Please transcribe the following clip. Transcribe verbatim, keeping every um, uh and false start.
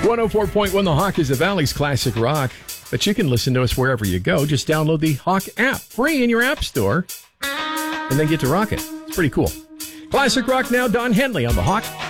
one oh four point one The Hawk is the Valley's classic rock, but you can listen to us wherever you go. Just download the Hawk app, free in your app store, and then get to rock it. It's pretty cool. Classic rock now, Don Henley on The Hawk.